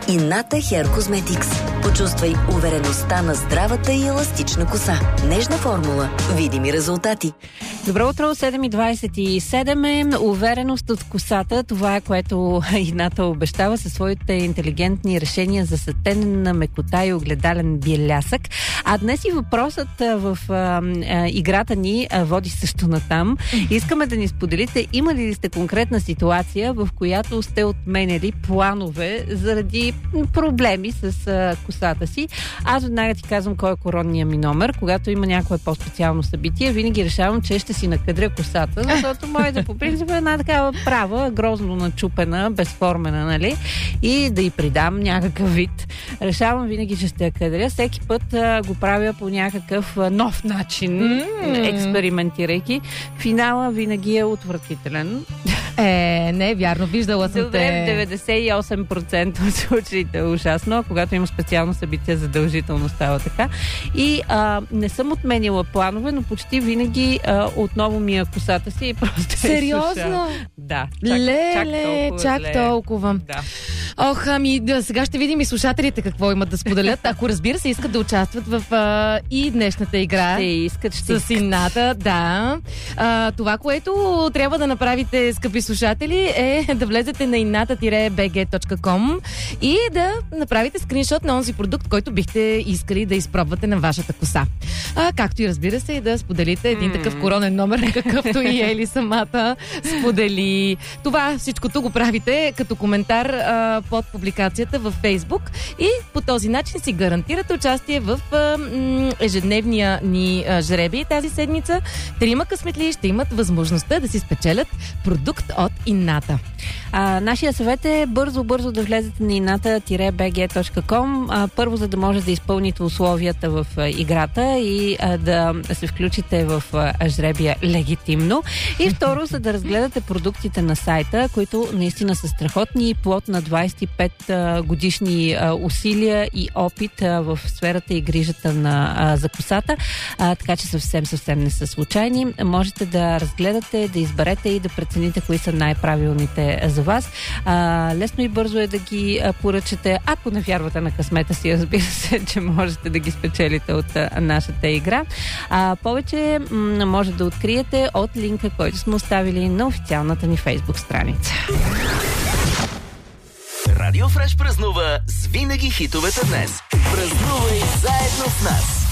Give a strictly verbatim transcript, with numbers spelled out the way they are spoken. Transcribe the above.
Инната Hair Cosmetics. Почувствай увереността на здравата и еластична коса. Нежна формула. Видими резултати. Добро утро, седем и двадесет и седем е. Увереност от косата. Това е, което Инната обещава със своите интелигентни решения за сътенена мекота и огледален белясък. А днес и въпросът в а, а, играта ни а, води също натам. Искаме да ни споделите, имали ли сте конкретна ситуация, в която сте отменяли планове заради проблеми с а, косата си. Аз веднага ти казвам кой е коронния ми номер. Когато има някое по-специално събитие, винаги решавам, че ще си накадря косата, защото моята по принцип е една такава права, грозно начупена, безформена, нали? И да й придам някакъв вид. Решавам винаги, че ще я кадря. Всеки път а, го правя по някакъв а, нов начин, mm. експериментирайки. Финала винаги е отвратителен. Е, не е вярно, виждала съм Добре, те. в деветдесет и осем процента от случаите е ушастно, а когато има специално събитие, задължително става така. И а, не съм отменила планове, но почти винаги а, отново мия косата си и просто Сериозно? Е да. Чак, Ле, чак ле, толкова. чак Ле. толкова. Да. Ох, ами да, сега ще видим и слушателите какво имат да споделят. Ако разбира се, искат да участват в а, и днешната игра. Ще искат, ще С Инната, да. А, това, което трябва да направите, скъпи слушатели, е да влезете на инната би джи точка ком и да направите скриншот на онзи продукт, който бихте искали да изпробвате на вашата коса. А, както и разбира се, и да споделите един такъв коронен номер, какъвто и Ели самата сподели. Това всичкото го правите като коментар а, под публикацията във Фейсбук и по този начин си гарантирате участие в а, м, ежедневния ни а, жребий тази седмица. Трима късметли ще имат възможността да си спечелят продукт от Инната. А, нашия съвет е бързо-бързо да влезете на инната би джи точка ком. А, първо, за да може да изпълните условията в а, играта и а, да се включите в а, жребия легитимно. И второ, за да разгледате продуктите на сайта, които наистина са страхотни, плод на двадесет и пет а, годишни а, усилия и опит а, в сферата и грижата на, а, за косата. А, така че съвсем, съвсем не са случайни. Можете да разгледате, да изберете и да прецените кои са най-правилните за вас. А, лесно и бързо е да ги а, поръчате, ако не вярвате на късмета си, разбира се, че можете да ги спечелите от а, нашата игра. А, повече м- може да откриете от линка, който сме оставили на официалната ни Фейсбук страница. Радио Фреш празнува с винаги хитовете днес. Празнувай заедно с нас!